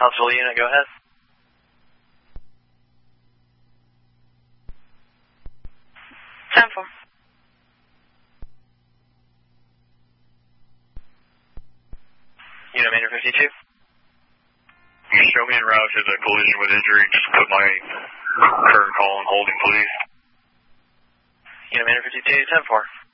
Hospital unit, go ahead. Time for. Unit Mainer 52. Show me en route to the collision with injury. Just put my current call on holding, please. Unit Mainer 52, 10-4.